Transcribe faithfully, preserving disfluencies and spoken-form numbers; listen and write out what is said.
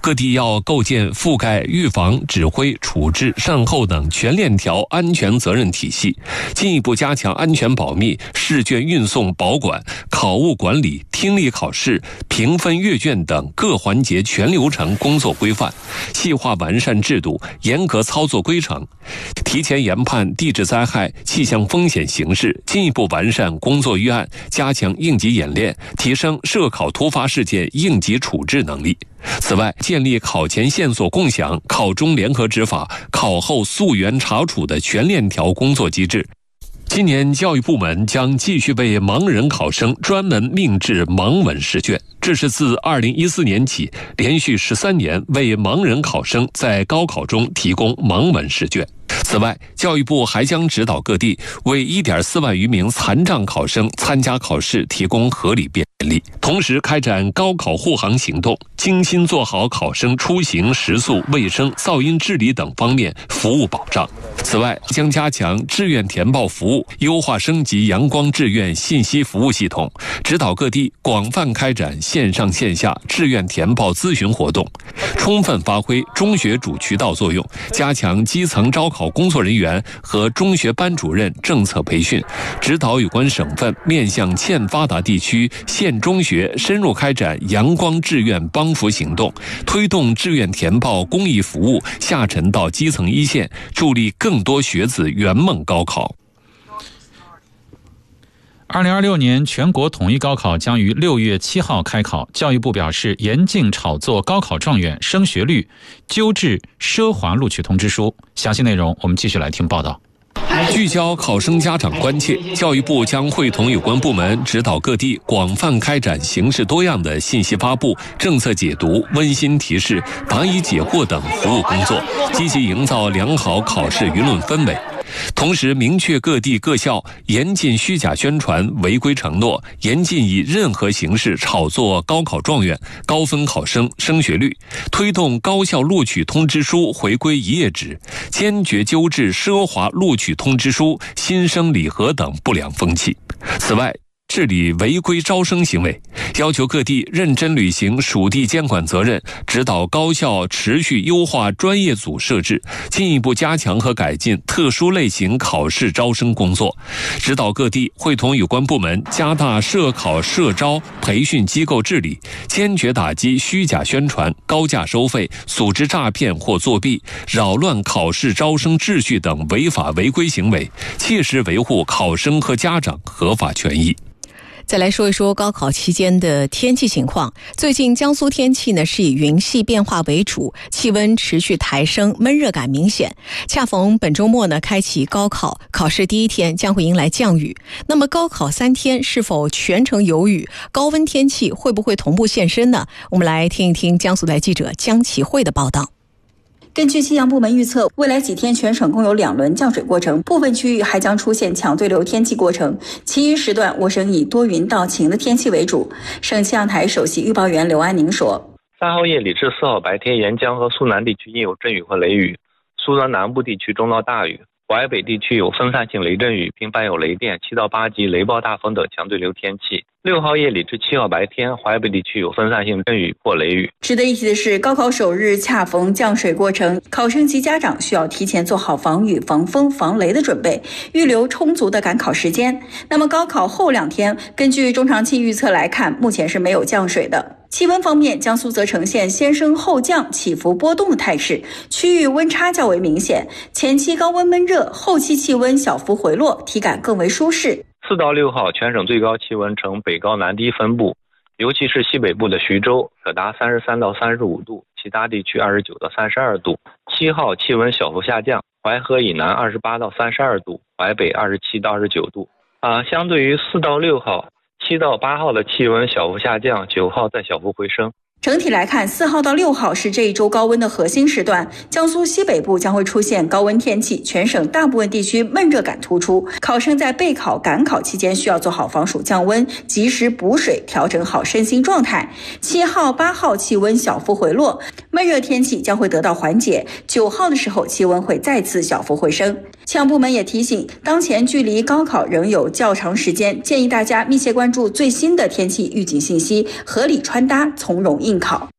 各地要构建覆盖预防、指挥、处置、善后等全链条安全责任体系，进一步加强安全保密、试卷运送保管、考务管理、听力考试、评分阅卷等各环节全流程工作规范，细化完善制度，严格操作规程，提前研判地质灾害、气象风险形势，进一步完善工作预案，加强应急演练，提升涉考突发事件应急处置能力。此外，建立考前线索共享、考中联合执法、考后溯源查处的全链条工作机制。今年教育部门将继续为盲人考生专门另制盲文试卷，这是自二零一四年起连续十三年为盲人考生在高考中提供盲文试卷。此外，教育部还将指导各地为 一点四万余名残障考生参加考试提供合理便利，同时开展高考护航行动，精心做好考生出行、食宿、卫生、噪音治理等方面服务保障。此外，将加强志愿填报服务，优化升级阳光志愿信息服务系统，指导各地广泛开展线上线下志愿填报咨询活动，充分发挥中学主渠道作用，加强基层招考工作人员和中学班主任政策培训，指导有关省份面向欠发达地区县中学深入开展阳光志愿帮扶行动，推动志愿填报公益服务下沉到基层一线，助力更多学子圆梦高考。 二零二六年全国统一高考将于六月七号开考，教育部表示严禁炒作高考状元、升学率、纠治奢华录取通知书。详细内容我们继续来听报道。 聚焦考生家长关切，教育部将会同有关部门指导各地广泛开展形式多样的信息发布、政策解读、温馨提示、答疑解惑等服务工作，积极营造良好考试舆论氛围。同时明确各地各校严禁虚假宣传、违规承诺，严禁以任何形式炒作高考状元、高分考生升学率，推动高校录取通知书回归一页纸，坚决纠治奢华录取通知书、新生礼盒等不良风气。此外，治理违规招生行为，要求各地认真履行属地监管责任，指导高校持续优化专业组设置，进一步加强和改进特殊类型考试招生工作，指导各地会同有关部门加大涉考涉招培训机构治理，坚决打击虚假宣传、高价收费、组织诈骗或作弊、扰乱考试招生秩序等违法违规行为，切实维护考生和家长合法权益。 再来说一说高考期间的天气情况。最近江苏天气呢是以云系变化为主，气温持续抬升，闷热感明显。恰逢本周末呢开启高考，考试第一天将会迎来降雨。那么高考三天是否全程有雨？高温天气会不会同步现身呢？我们来听一听江苏台记者江启慧的报道。 根据气象部门预测，未来几天全省共有两轮降水过程，部分区域还将出现强对流天气过程，其余时段我省以多云到晴的天气为主。省气象台首席预报员刘安宁说， 三号夜里至四号白天，沿江和苏南地区应有阵雨和雷雨，苏南南部地区中到大雨，淮北地区有分散性雷阵雨，并伴有雷电、七到八级雷暴大风等强对流天气。六号夜里至七号白天，淮北地区有分散性阵雨或雷雨。 值得一提的是，高考首日恰逢降水过程，考生及家长需要提前做好防雨、防风、防雷的准备，预留充足的赶考时间。那么高考后两天，根据中长期预测来看，目前是没有降水的。气温方面，江苏则呈现先升后降、起伏波动的态势，区域温差较为明显，前期高温闷热，后期气温小幅回落，体感更为舒适。 四到六号，全省最高气温呈北高南低分布，尤其是西北部的徐州可达三十三到三十五度，其他地区二十九到三十二度。七号气温小幅下降，淮河以南二十八到三十二度，淮北二十七到二十九度。啊，相对于四到六号、七到八号的气温小幅下降，九号再小幅回升。 整体来看，四号到六号是这一周高温的核心时段，江苏西北部将会出现高温天气，全省大部分地区闷热感突出。考生在备考、赶考期间需要做好防暑降温，及时补水，调整好身心状态。七号、八号气温小幅回落，闷热天气将会得到缓解。九号的时候，气温会再次小幅回升。气象部门也提醒，当前距离高考仍有较长时间，建议大家密切关注最新的天气预警信息，合理穿搭，从容应考。